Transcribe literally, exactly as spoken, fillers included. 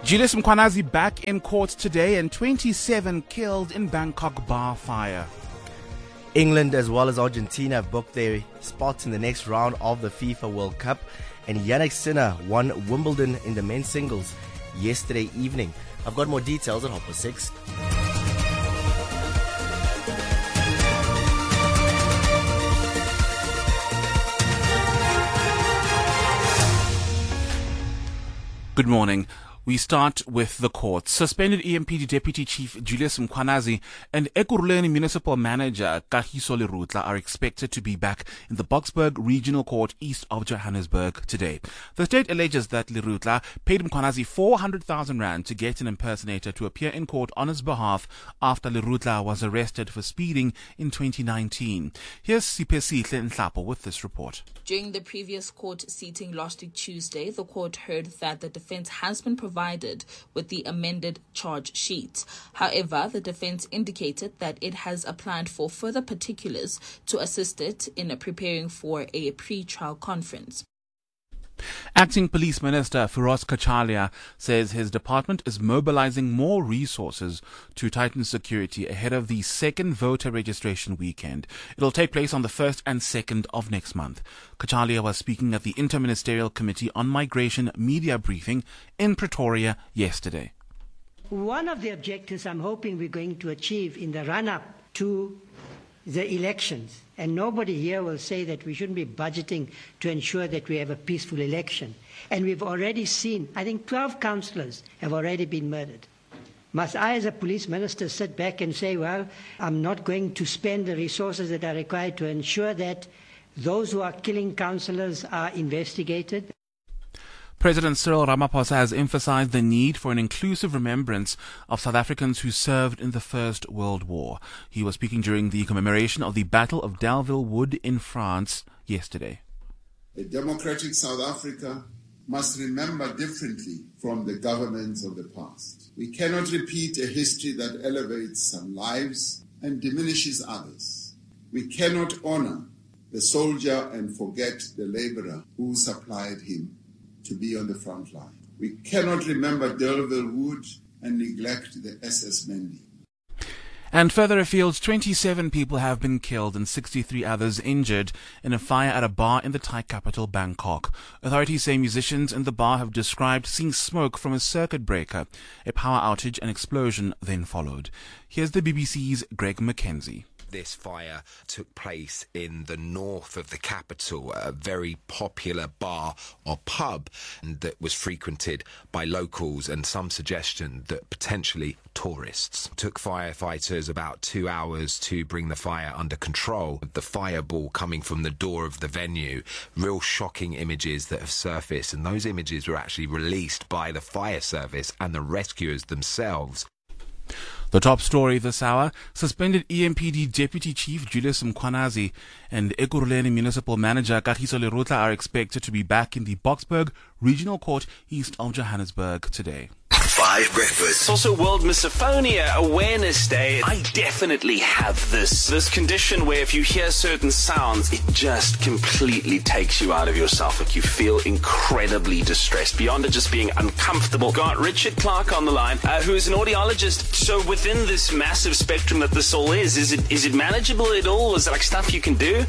Julius Mkhwanazi back in court today, and twenty-seven killed in Bangkok bar fire. England as well as Argentina have booked their spots in the next round of the FIFA World Cup, and Yannick Sinner won Wimbledon in the men's singles yesterday evening. I've got more details at half past six. Good morning. We start with the courts. Suspended E M P D Deputy Chief Julius Mkhwanazi and Ekurhuleni Municipal Manager Kagiso Lerutla are expected to be back in the Boksburg Regional Court east of Johannesburg today. The state alleges that Lerutla paid Mkhwanazi four hundred thousand rand to get an impersonator to appear in court on his behalf after Lerutla was arrested for speeding in twenty nineteen. Here's Sipesihle Nhlapo with this report. During the previous court sitting last week Tuesday, the court heard that the defense has been provided with the amended charge sheet. However, the defense indicated that it has applied for further particulars to assist it in preparing for a pre-trial conference. Acting Police Minister Firoz Kachalia says his department is mobilizing more resources to tighten security ahead of the second voter registration weekend. It'll take place on the first and second of next month. Kachalia was speaking at the Interministerial Committee on Migration media briefing in Pretoria yesterday. One of the objectives I'm hoping we're going to achieve in the run-up to the elections, and nobody here will say that we shouldn't be budgeting to ensure that we have a peaceful election. And we've already seen, I think twelve councillors have already been murdered. Must I as a police minister sit back and say, well, I'm not going to spend the resources that are required to ensure that those who are killing councillors are investigated? President Cyril Ramaphosa has emphasized the need for an inclusive remembrance of South Africans who served in the First World War. He was speaking during the commemoration of the Battle of Delville Wood in France yesterday. A democratic South Africa must remember differently from the governments of the past. We cannot repeat a history that elevates some lives and diminishes others. We cannot honor the soldier and forget the laborer who supplied him to be on the front line. We cannot remember Delville Wood and neglect the S S Mendi. And further afield, twenty-seven people have been killed and sixty-three others injured in a fire at a bar in the Thai capital, Bangkok. Authorities say musicians in the bar have described seeing smoke from a circuit breaker. A power outage and explosion then followed. Here's the B B C's Greg McKenzie. This fire took place in the north of the capital, a very popular bar or pub that was frequented by locals, and some suggestion that potentially tourists. It took firefighters about two hours to bring the fire under control. The fireball coming from the door of the venue, real shocking images that have surfaced, and those images were actually released by the fire service and the rescuers themselves. The top story this hour: suspended E M P D Deputy Chief Julius Mkhwanazi and Ekurhuleni Municipal Manager Kagiso Lerutla are expected to be back in the Boksburg Regional Court east of Johannesburg today. Five Breakfast. It's also World Misophonia Awareness Day. I definitely have this. This condition where if you hear certain sounds, it just completely takes you out of yourself. Like you feel incredibly distressed, beyond it just being uncomfortable. Got Richard Clark on the line, uh, who is an audiologist. So within this massive spectrum that this all is, is it is it manageable at all? Is it like stuff you can do?